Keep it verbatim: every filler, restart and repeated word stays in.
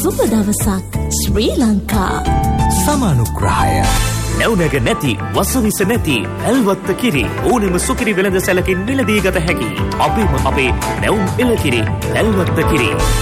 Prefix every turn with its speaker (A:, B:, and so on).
A: සුබ දවසක් ශ්‍රී ලංකා.
B: සමානුග්‍රහය.
C: නැවුනග නැති වසවිස නැති ඇල්වත්ත කිරි ඕනෙම සුකිරි වෙළඳ සැලකින් මිලදී ගත හැකි. අපිම අපේ නැවුම් එළකිරි ඇල්වත්ත කිරි.